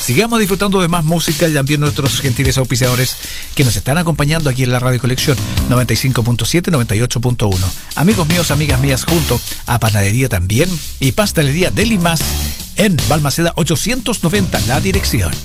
sigamos disfrutando de más música y también nuestros gentiles auspiciadores que nos están acompañando aquí en la Radio Colección 95.7, 98.1. Amigos míos, amigas mías, junto a Panadería también y Pastelería Deli Más en Balmaceda 890, la dirección.